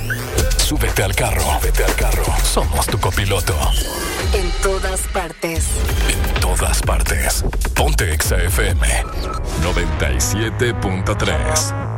Súbete al carro. Somos tu copiloto. En todas partes. En todas partes. Ponte Exa FM 97.3.